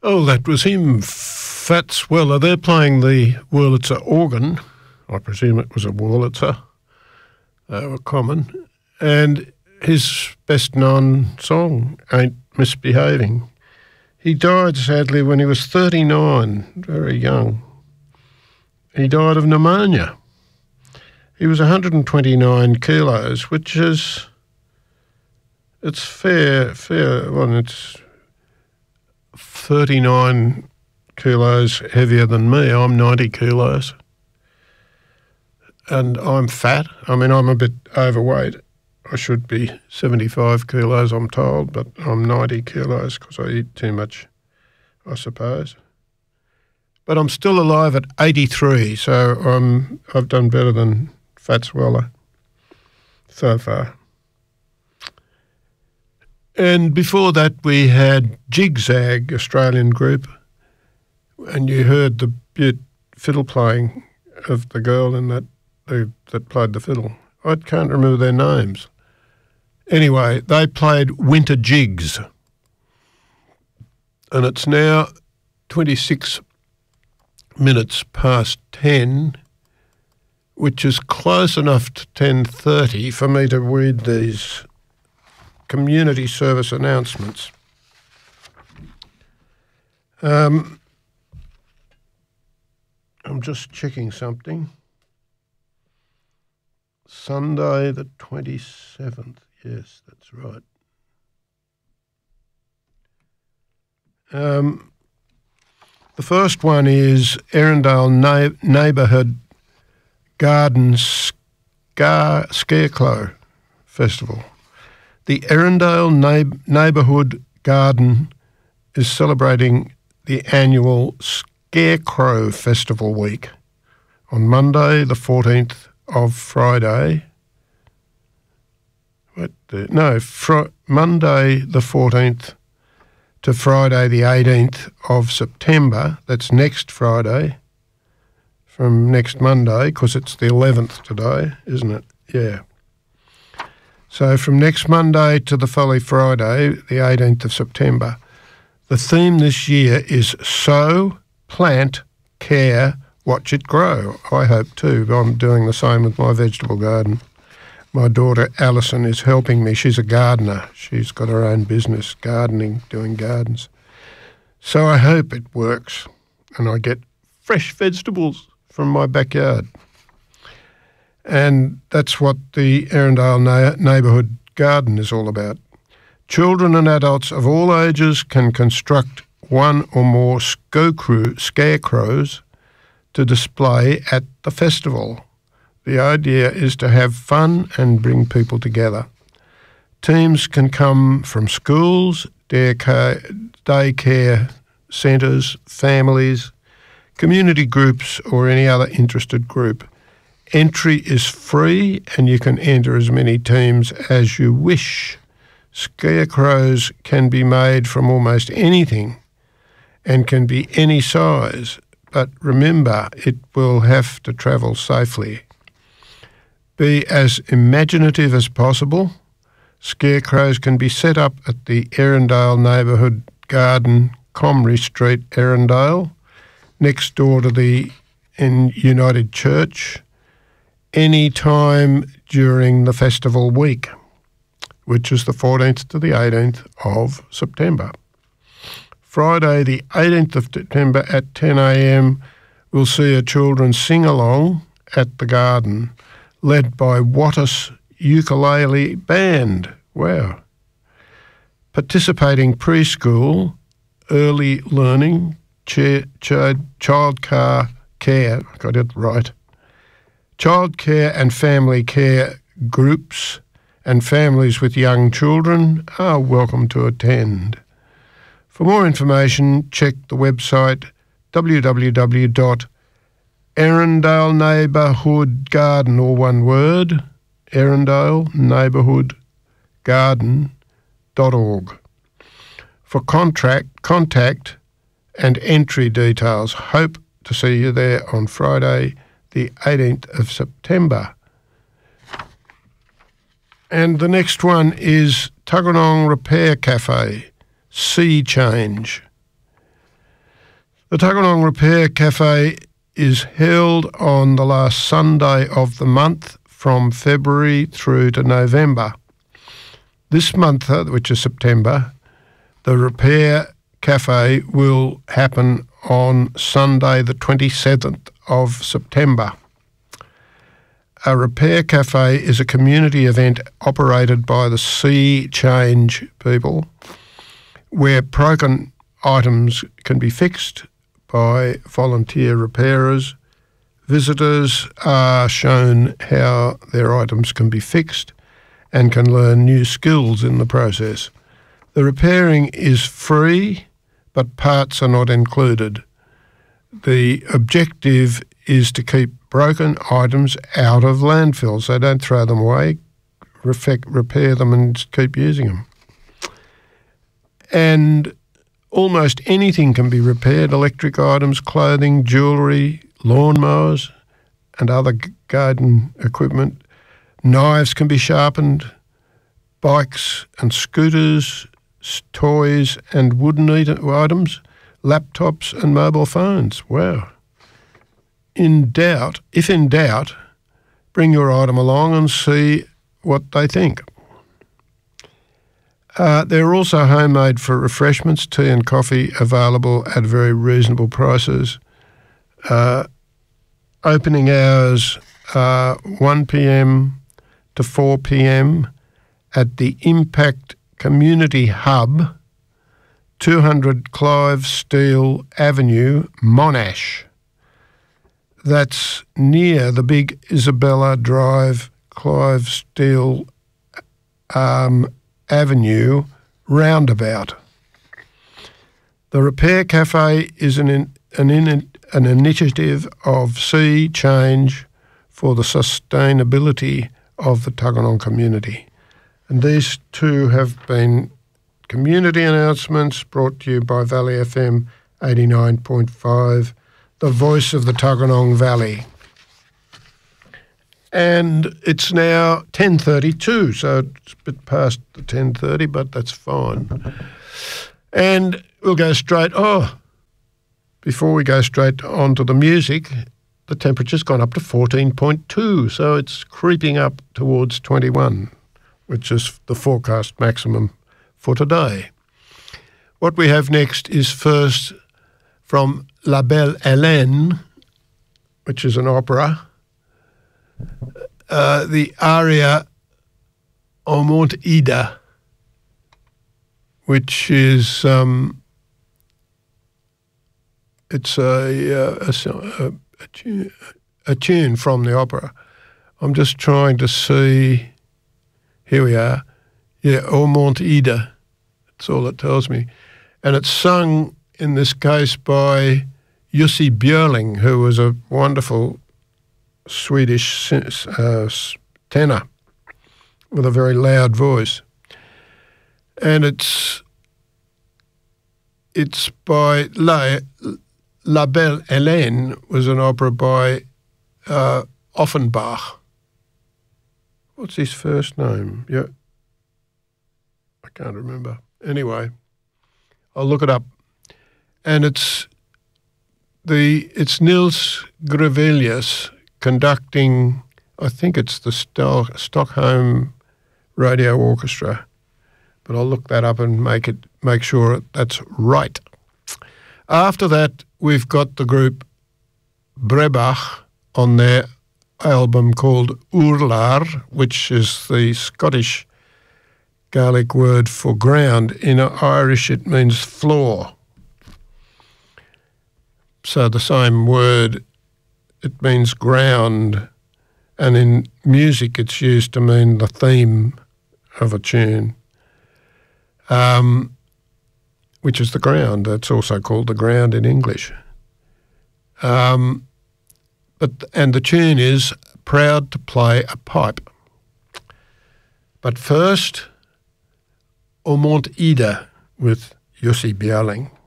Oh, that was him, Fats Weller. They're playing the Wurlitzer organ. I presume it was a Wurlitzer. They were common. And his best-known song, Ain't Misbehaving. He died, sadly, when he was 39, very young. He died of pneumonia. He was 129 kilos, which is, it's fair, well, it's 39 kilos heavier than me. I'm 90 kilos. And I'm fat. I mean, I'm a bit overweight. I should be 75 kilos, I'm told, but I'm 90 kilos because I eat too much, I suppose. But I'm still alive at 83, so I've done better than Fats Weller so far. And before that we had Jig-Zag, Australian group, and you heard the beaut fiddle playing of the girl in that played the fiddle. I can't remember their names. Anyway, they played Winter Jigs, and it's now 26 minutes past 10, which is close enough to 10:30 for me to read these community service announcements. I'm just checking something. Sunday the 27th. Yes, that's right. The first one is Erindale Neighbourhood Garden Scarecrow Festival. The Erindale Neighbourhood Garden is celebrating the annual Scarecrow Festival Week on Monday the 14th of Friday. Monday the 14th to Friday the 18th of September. That's next Friday, from next Monday, because it's the 11th today, isn't it? Yeah. So from next Monday to the following Friday, the 18th of September. The theme this year is Sow, Plant, Care, Watch It Grow. I hope too. I'm doing the same with my vegetable garden. My daughter Alison is helping me. She's a gardener. She's got her own business, gardening, doing gardens. So I hope it works and I get fresh vegetables from my backyard. And that's what the Erindale Neighbourhood Garden is all about. Children and adults of all ages can construct one or more scarecrows to display at the festival. The idea is to have fun and bring people together. Teams can come from schools, daycare centres, families, community groups or any other interested group. Entry is free and you can enter as many teams as you wish. Scarecrows can be made from almost anything and can be any size, but remember it will have to travel safely. Be as imaginative as possible. Scarecrows can be set up at the Erindale Neighbourhood Garden, Comrie Street, Erindale, next door to the United Church, any time during the festival week, which is the 14th to the 18th of September. Friday the 18th of September at 10 a.m. we'll see a children's sing-along at the garden, led by Wattis Ukulele Band. Wow. Participating preschool, early learning, child care, got it right, childcare and family care groups and families with young children are welcome to attend. For more information, check the website www.Erindale Neighbourhood Garden, all one word, Erindale Neighbourhood Garden.org. For contact and entry details. Hope to see you there on Friday, the 18th of September. And the next one is Tuggeranong Repair Cafe, Sea Change. The Tuggeranong Repair Cafe is held on the last Sunday of the month from February through to November. This month, which is September, the Repair Cafe will happen on Sunday the 27th of September. A Repair Cafe is a community event operated by the Sea Change people where broken items can be fixed by volunteer repairers. Visitors are shown how their items can be fixed and can learn new skills in the process. The repairing is free, but parts are not included. The objective is to keep broken items out of landfills. So don't throw them away, repair them and keep using them. And almost anything can be repaired: electric items, clothing, jewellery, lawnmowers and other garden equipment. Knives can be sharpened, bikes and scooters, toys and wooden items, laptops and mobile phones. Wow. If in doubt, bring your item along and see what they think. There are also homemade for refreshments, tea and coffee available at very reasonable prices. Opening hours are 1 p.m. to 4 p.m. at the Impact Community Hub, 200 Clive Steele Avenue, Monash. That's near the big Isabella Drive, Clive Steele Avenue roundabout. The Repair Cafe is an initiative of Sea Change for the sustainability of the Tuggeranong community. And these two have been community announcements brought to you by Valley FM 89.5, the voice of the Tuggeranong Valley. And it's now 10:32, so it's a bit past the 10:30, but that's fine. And we'll go straight, before we go straight on to the music, the temperature's gone up to 14.2, so it's creeping up towards 21, which is the forecast maximum for today. What we have next is first from La Belle Hélène, which is an opera, the aria O Mont Ida, which is it's a tune from the opera. I'm just trying to see. Here we are. Yeah, O Mont Ida. That's all it tells me. And it's sung, in this case, by Jussi Björling, who was a wonderful Swedish tenor with a very loud voice. And it's by La Belle Hélène was an opera by Offenbach. What's his first name? Yeah, I can't remember. Anyway, I'll look it up. And it's Nils Grevelius conducting, I think it's the Stockholm Radio Orchestra, but I'll look that up and make sure that's right. After that, we've got the group Brebach on their album called Urlar, which is the Scottish Gaelic word for ground. In Irish, it means floor. So the same word, it means ground, and in music it's used to mean the theme of a tune, which is the ground. That's also called the ground in English. And the tune is Proud to Play a Pipe. But first, O Mont Ida with Jussi Björling.